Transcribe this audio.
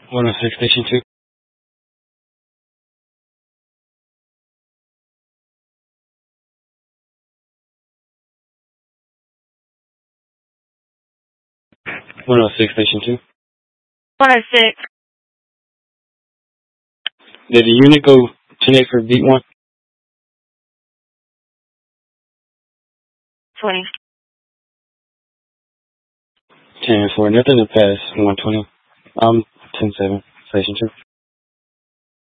106, Station 2. One oh six, Station 2. 106. Did the unit go 10-8 for beat 1? 20. 10-4, nothing to pass 120. 10-7, Station 2.